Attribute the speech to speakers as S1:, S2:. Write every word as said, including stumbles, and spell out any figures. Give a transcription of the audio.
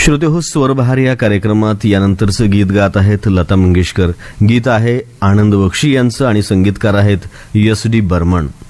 S1: श्रोते हो, स्वरबहार या कार्यक्रमात यानंतरचं गीत गात आहेत लता मंगेशकर. गीत आहे आनंद बक्षी यांचं आणि संगीतकार आहेत एस डी बर्मन.